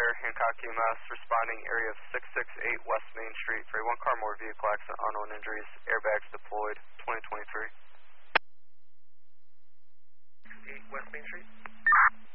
Fire, Hancock EMS, responding area of 668 West Main Street for a one-car motor vehicle accident, unknown injuries, airbags deployed, 2023.